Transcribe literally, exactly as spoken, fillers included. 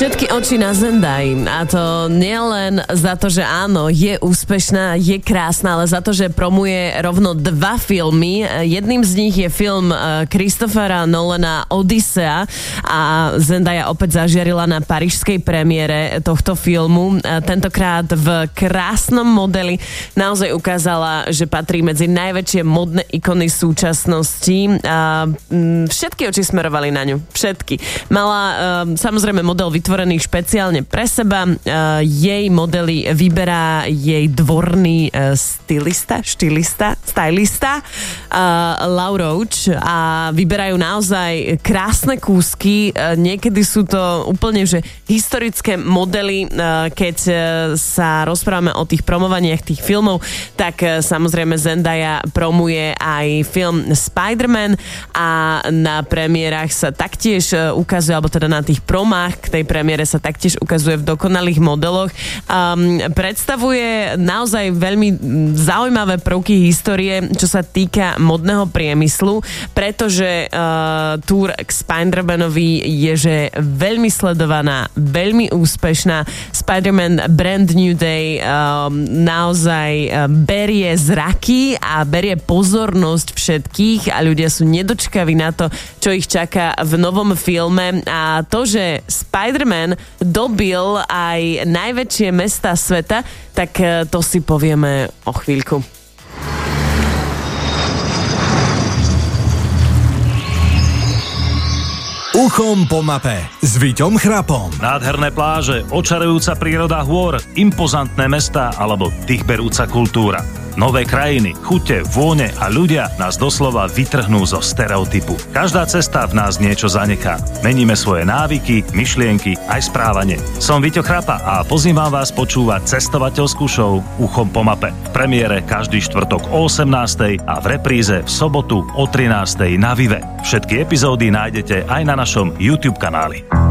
Všetky oči na Zendai, a to nielen za to, že áno, je úspešná, je krásna, ale za to, že promuje rovno dva filmy. Jedným z nich je film Christophera Nolana Odyssea a Zendaya opäť zažiarila na parížskej premiére tohto filmu. Tentokrát v krásnom modeli naozaj ukázala, že patrí medzi najväčšie modné ikony súčasnosti. Všetky oči smerovali na ňu. Všetky. Mala samozrejme model vytvorený špeciálne pre seba. Uh, jej modely vyberá jej dvorný uh, stylista, štylista, stylista uh, Lau Roach a vyberajú naozaj krásne kúsky. Uh, niekedy sú to úplne že historické modely. Uh, keď uh, sa rozprávame o tých promovaniach tých filmov, tak uh, samozrejme Zendaya promuje aj film Spider-Man a na premiérach sa taktiež uh, ukazuje, alebo teda na tých promách k tej premiére sa taktiež ukazuje v dokonalých modeloch. Um, predstavuje naozaj veľmi zaujímavé prvky histórie, čo sa týka modného priemyslu, pretože uh, túr k Spider-Manovi je, že veľmi sledovaná, veľmi úspešná. Spider-Man Brand New Day um, naozaj uh, berie zraky a berie pozornosť všetkých a ľudia sú nedočkaví na to, čo ich čaká v novom filme. A to, že Spider-Man dobil aj najväčšie mestá sveta, tak to si povieme o chvíľku. Uchom po mape s Víťom Chrapom. Nádherné pláže, očarujúca príroda hôr, impozantné mestá alebo dýchberúca kultúra. Nové krajiny, chute, vône a ľudia nás doslova vytrhnú zo stereotypu. Každá cesta v nás niečo zanechá. Meníme svoje návyky, myšlienky aj správanie. Som Víťo Chrapa a pozývam vás počúvať cestovateľskú show Uchom po mape. V premiére každý štvrtok o osemnástej a v repríze v sobotu o trinástej na Vive. Všetky epizódy nájdete aj na našom YouTube kanáli.